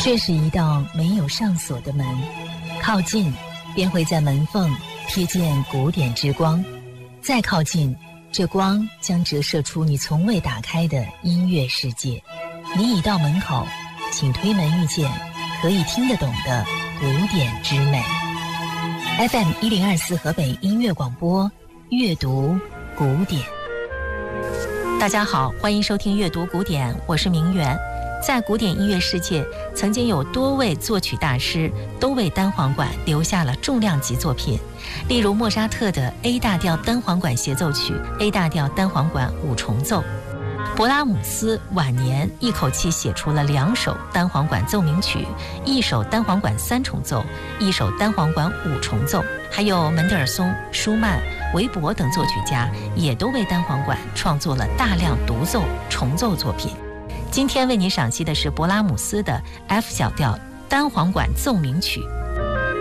这是一道没有上锁的门，靠近便会在门缝瞥见古典之光，再靠近，这光将折射出你从未打开的音乐世界。你已到门口，请推门遇见可以听得懂的古典之美。FM 1024河北音乐广播，阅读古典。 大家好，欢迎收听阅读古典，我是明媛。在古典音乐世界，曾经有多位作曲大师都为单簧管留下了重量级作品，例如莫扎特的 A 大调单簧管协奏曲、A 大调单簧管五重奏。勃拉姆斯晚年一口气写出了2首单簧管奏鸣曲、1首单簧管3重奏、1首单簧管5重奏，还有门德尔松、舒曼、韦伯等作曲家也都为单簧管创作了大量独奏、重奏作品。今天为您赏析的是勃拉姆斯的 F 小调单簧管奏鸣曲。